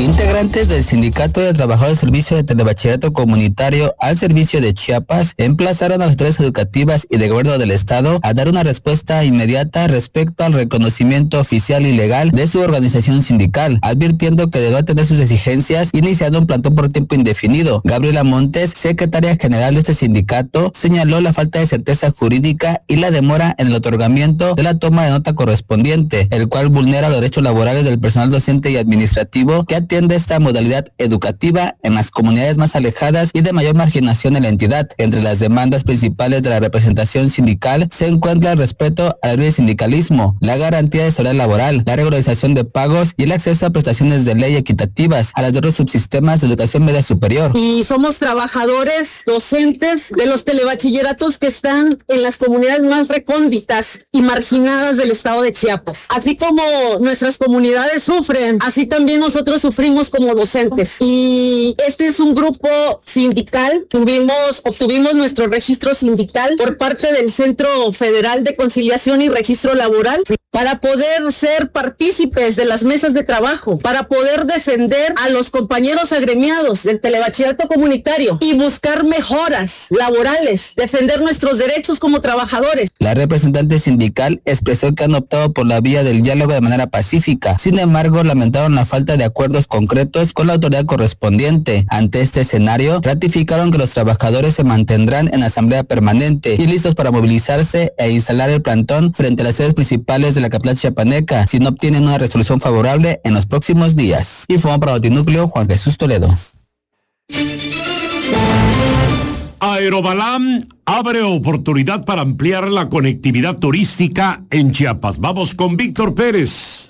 Integrantes del Sindicato de Trabajadores del Servicio de Telebachillerato Comunitario al Servicio de Chiapas emplazaron a las autoridades educativas y de gobierno del estado a dar una respuesta inmediata respecto al reconocimiento oficial y legal de su organización sindical, advirtiendo que deberá atender sus exigencias, iniciando un plantón por tiempo indefinido. Gabriela Montes, secretaria general de este sindicato, señaló la falta de certeza jurídica y la demora en el otorgamiento de la toma de nota correspondiente, el cual vulnera los derechos laborales del personal docente y administrativo que atiende esta modalidad educativa en las comunidades más alejadas y de mayor marginación en la entidad. Entre las demandas principales de la representación sindical se encuentra el respeto al libre sindicalismo, la garantía de estabilidad laboral, la regularización de pagos y el acceso a prestaciones de ley equitativas a los de otros subsistemas de educación media superior. Y somos trabajadores docentes de los telebachilleratos que están en las comunidades más recónditas y marginadas del estado de Chiapas. Así como nuestras comunidades sufren, así también nosotros sufrimos como docentes. Y este es un grupo sindical. Obtuvimos nuestro registro sindical por parte del Centro Federal de Conciliación y Registro Laboral para poder ser partícipes de las mesas de trabajo, para poder defender a los compañeros agremiados del telebachillerato comunitario y buscar mejoras laborales, defender nuestros derechos como trabajadores. La representante sindical expresó que han optado por la vía del diálogo de manera pacífica. Sin embargo, lamentaron la falta de acuerdos concretos con la autoridad correspondiente. Ante este escenario, ratificaron que los trabajadores se mantendrán en asamblea permanente y listos para movilizarse e instalar el plantón frente a las sedes principales de la capital chiapaneca si no obtienen una resolución favorable en los próximos días. Informó para Notinúcleo Juan Jesús Toledo. Aerobalam abre oportunidad para ampliar la conectividad turística en Chiapas. Vamos con Víctor Pérez.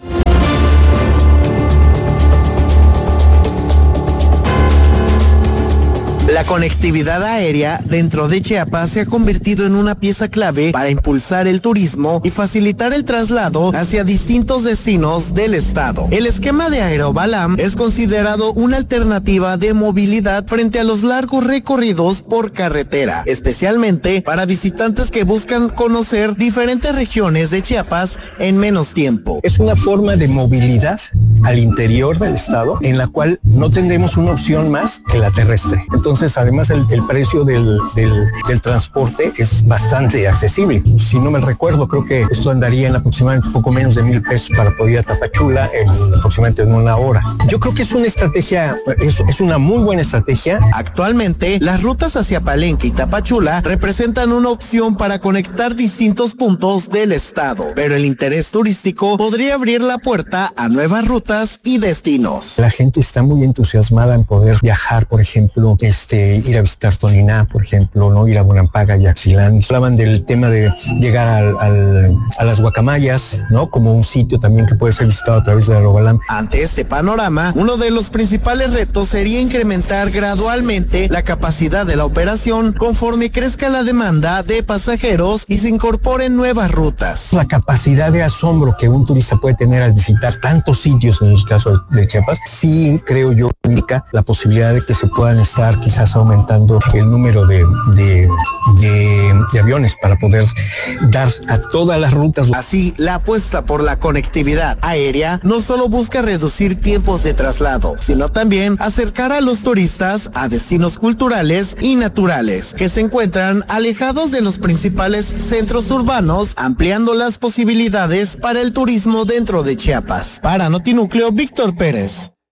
La conectividad aérea dentro de Chiapas se ha convertido en una pieza clave para impulsar el turismo y facilitar el traslado hacia distintos destinos del estado. El esquema de Aerobalam es considerado una alternativa de movilidad frente a los largos recorridos por carretera, especialmente para visitantes que buscan conocer diferentes regiones de Chiapas en menos tiempo. Es una forma de movilidad al interior del estado en la cual no tendremos una opción más que la terrestre. Entonces, además, el precio del transporte es bastante accesible. Si no me recuerdo, creo que esto andaría en aproximadamente poco menos de 1,000 pesos para poder ir a Tapachula en aproximadamente en una hora. Yo creo que es una estrategia, es una muy buena estrategia. Actualmente, las rutas hacia Palenque y Tapachula representan una opción para conectar distintos puntos del estado, pero el interés turístico podría abrir la puerta a nuevas rutas y destinos. La gente está muy entusiasmada en poder viajar, por ejemplo, ir a visitar Toniná, por ejemplo, no ir a Bonampaga y Axilán. Hablaban del tema de llegar a las Guacamayas, ¿no? Como un sitio también que puede ser visitado a través de Aerobalam. Ante este panorama, uno de los principales retos sería incrementar gradualmente la capacidad de la operación conforme crezca la demanda de pasajeros y se incorporen nuevas rutas. La capacidad de asombro que un turista puede tener al visitar tantos sitios, en el caso de Chiapas, sí creo yo indica la posibilidad de que se puedan estar quizás aumentando el número de aviones para poder dar a todas las rutas. Así, la apuesta por la conectividad aérea no solo busca reducir tiempos de traslado, sino también acercar a los turistas a destinos culturales y naturales que se encuentran alejados de los principales centros urbanos, ampliando las posibilidades para el turismo dentro de Chiapas. Para Notinúcleo, Víctor Pérez.